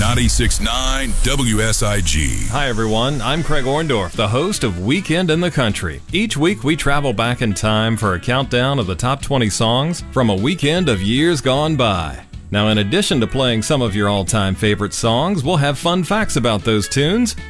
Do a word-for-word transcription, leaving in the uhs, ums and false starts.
ninety-six point nine W S I G. Hi everyone, I'm Craig Orndorff, the host of Weekend in the Country. Each week we travel back in time for a countdown of the top twenty songs from a weekend of years gone by. Now, in addition to playing some of your all-time favorite songs, we'll have fun facts about those tunes,